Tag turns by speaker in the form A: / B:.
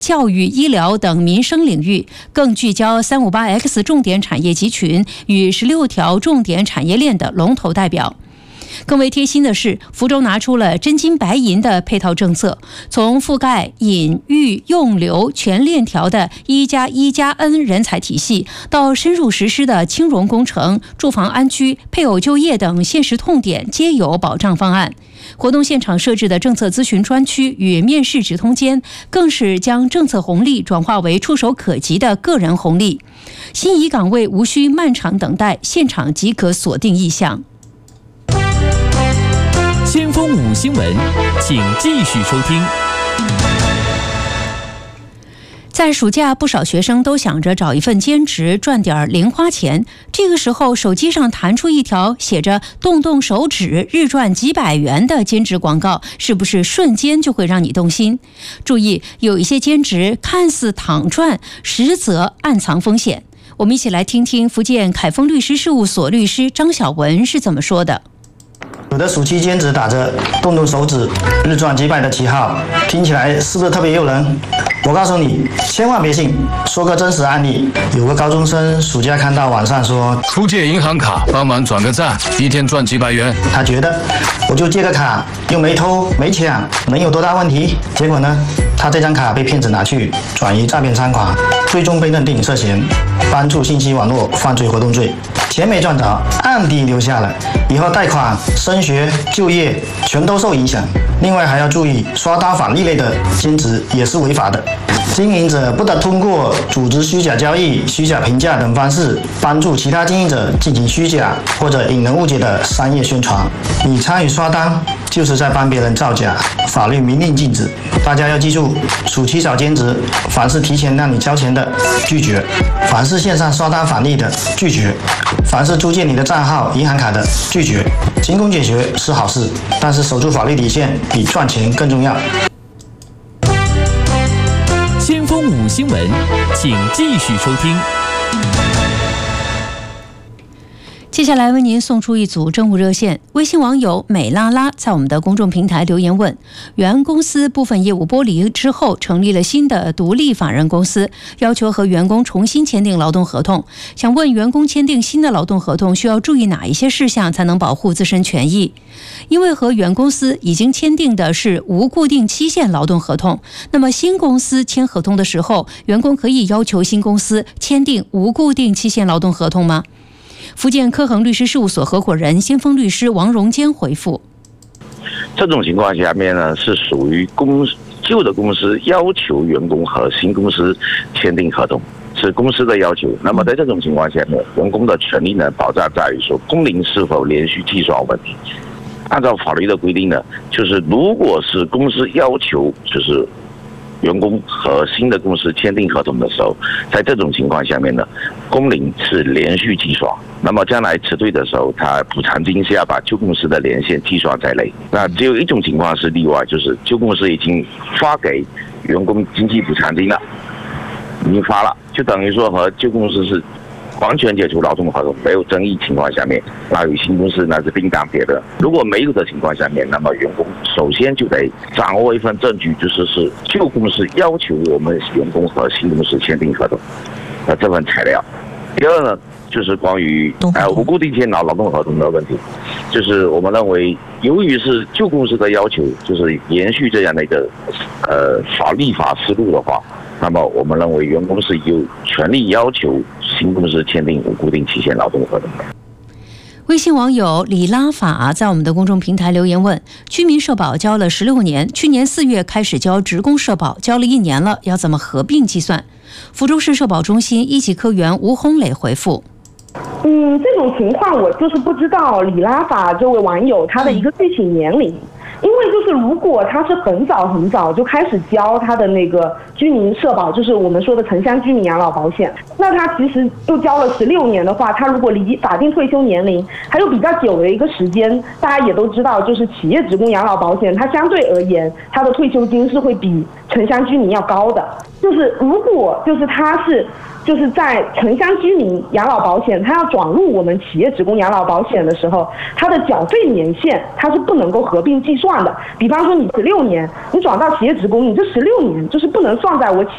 A: 教育、医疗等民生领域，更聚焦 358X 重点产业集群与16条重点产业链的龙头代表。更为贴心的是，福州拿出了真金白银的配套政策，从覆盖引育用留全链条的1+1+N 人才体系，到深入实施的轻融工程、住房安居、配偶就业等现实痛点皆有保障方案。活动现场设置的政策咨询专区与面试直通间，更是将政策红利转化为触手可及的个人红利。心仪岗位无需漫长等待，现场即可锁定意向。
B: 先锋5新闻，请继续收听。
A: 在暑假，不少学生都想着找一份兼职赚点零花钱。这个时候，手机上弹出一条写着“动动手指，日赚几百元”的兼职广告，是不是瞬间就会让你动心？注意，有一些兼职看似躺赚，实则暗藏风险。我们一起来听听福建凯丰律师事务所律师张晓文是怎么说的。
C: 有的暑期兼职打着动动手指日赚几百的旗号，听起来是不是特别诱人？我告诉你，千万别信。说个真实案例，有个高中生暑假看到网上说
D: 出借银行卡帮忙转个账，一天赚几百元。
C: 他觉得我就借个卡，又没偷没抢，能有多大问题？结果呢，他这张卡被骗子拿去转移诈骗赃款，最终被认定涉嫌帮助信息网络犯罪活动罪，钱没赚着，案底留下了，以后贷款、升学、就业全都受影响。另外还要注意，刷单返利类的兼职也是违法的。经营者不得通过组织虚假交易、虚假评价等方式，帮助其他经营者进行虚假或者引人误解的商业宣传。你参与刷单，就是在帮别人造假，法律明令禁止。大家要记住，暑期找兼职，凡是提前让你交钱的，拒绝；凡是线上刷单返利的，拒绝；凡是租借你的账号、银行卡的，拒绝。勤工俭学是好事，但是守住法律底线比赚钱更重要。
B: 先锋5新闻，请继续收听。
A: 接下来为您送出一组政务热线。微信网友美拉拉在我们的公众平台留言问：原公司部分业务剥离之后，成立了新的独立法人公司，要求和员工重新签订劳动合同。想问员工签订新的劳动合同需要注意哪一些事项才能保护自身权益？因为和原公司已经签订的是无固定期限劳动合同，那么新公司签合同的时候，员工可以要求新公司签订无固定期限劳动合同吗？福建科恒律师事务所合伙人先锋律师王荣坚回复：
E: 这种情况下面呢，是属于旧的公司要求员工和新公司签订合同，是公司的要求。那么在这种情况下面，员工的权利呢，保障在于说工龄是否连续计算问题。按照法律的规定呢，就是如果是公司要求就是员工和新的公司签订合同的时候，在这种情况下面呢，工龄是连续计算。那么将来辞退的时候，他补偿金是要把旧公司的年限计算在内。那只有一种情况是例外，就是旧公司已经发给员工经济补偿金了，已经发了，就等于说和旧公司是完全解除劳动合同，没有争议情况下面，那与新公司那是另当别论。如果没有的情况下面，那么员工首先就得掌握一份证据，就是旧公司要求我们员工和新公司签订合同的这份材料。第二呢，就是关于无固定期劳动合同的问题，就是我们认为，由于是旧公司的要求，就是延续这样的一个立法思路的话，那么我们认为员工是有权利要求新公司签订无固定期限劳动合同的。
A: 微信网友李拉法在我们的公众平台留言问：居民社保交了16年，去年4月开始交职工社保，交了1年了，要怎么合并计算？福州市社保中心1级科员吴红磊回复：
F: 这种情况我就是不知道李拉法这位网友他的一个具体年龄。因为就是如果他是很早就开始交他的那个居民社保，就是我们说的城乡居民养老保险，那他其实又交了16年的话，他如果离法定退休年龄还有比较久的一个时间，大家也都知道，就是企业职工养老保险它相对而言它的退休金是会比城乡居民要高的。就是如果就是他是就是在城乡居民养老保险他要转入我们企业职工养老保险的时候，他的缴费年限它是不能够合并计算的。比方说你16年你转到企业职工，你这16年就是不能算在我企